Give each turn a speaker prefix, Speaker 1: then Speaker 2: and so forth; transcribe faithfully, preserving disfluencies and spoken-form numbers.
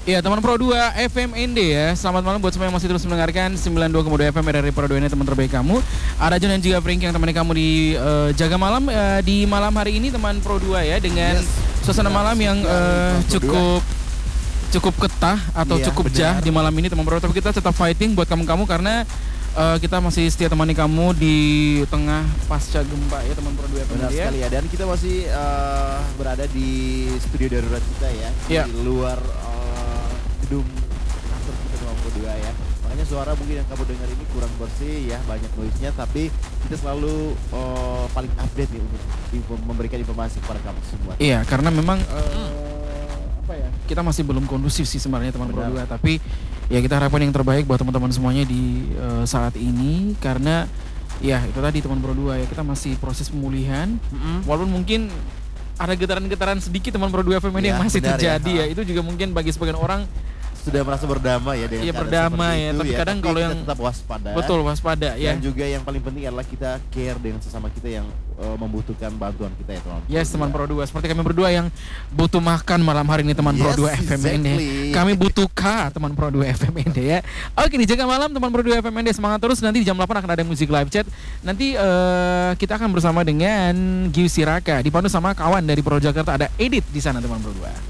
Speaker 1: Iya, teman Pro dua F M N D ya. Selamat malam buat semua yang masih terus mendengarkan sembilan puluh dua koma dua F M dari Pro dua ini, teman terbaik kamu. Ada John dan juga Frank yang temani kamu di uh, Jaga Malam uh, di malam hari ini, teman Pro dua ya, dengan yes, suasana malam yang uh, cukup cukup ketah atau iya, cukup benar. jah di malam ini, teman Pro. Tapi kita tetap fighting buat kamu-kamu karena uh, kita masih setia temani kamu di tengah pasca gempa ya, teman Pro dua F M.
Speaker 2: Benar sekali ya. Dan kita masih uh, berada di studio darurat kita ya, yeah. di luar uh, gedung kantor kita teman Pro dua ya. Makanya suara mungkin yang kamu dengar ini kurang bersih ya, banyak noise-nya, tapi kita selalu uh, paling update nih untuk info, memberikan informasi kepada kamu semua.
Speaker 1: Iya, karena memang uh, apa ya, kita masih belum kondusif sih sebenarnya teman Pro dua, tapi ya kita harapkan yang terbaik buat teman-teman semuanya di uh, saat ini, karena ya itu tadi teman Pro dua ya, kita masih proses pemulihan, mm-hmm. walaupun mungkin ada getaran-getaran sedikit teman Pro dua F M ini ya, yang masih terjadi ya. ya, itu juga mungkin bagi sebagian orang
Speaker 2: sudah merasa berdamai ya dengan
Speaker 1: iya, berdamai ya, tapi
Speaker 2: ya,
Speaker 1: kadang
Speaker 2: tapi
Speaker 1: kalau yang
Speaker 2: tetap waspada.
Speaker 1: Betul, waspada ya.
Speaker 2: Dan juga yang paling penting adalah kita care dengan sesama kita yang uh, membutuhkan bantuan kita ya teman.
Speaker 1: Yes, teman Pro dua. Seperti kami berdua yang butuh makan malam hari ini, teman yes, Pro dua F M N D. Exactly. Kami butuh K, teman Pro dua F M N D ya. Oke, nih Jaga Malam teman Pro dua F M N D, semangat terus. Nanti di jam delapan akan ada musik live chat. Nanti uh, kita akan bersama dengan Giu Siraka, dipandu sama kawan dari Pro Jakarta, ada Edit di sana teman Pro dua.